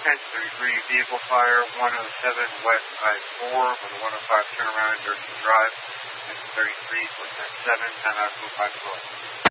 1033 vehicle fire, 107 West I-4 with a 105 turnaround in Durkin Drive. 1033 for 10-7, time out 512.